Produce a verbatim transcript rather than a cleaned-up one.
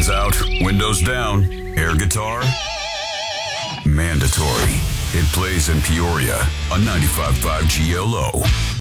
Headphones out, windows down, air guitar, mandatory. It plays in Peoria on ninety-five point five G L O.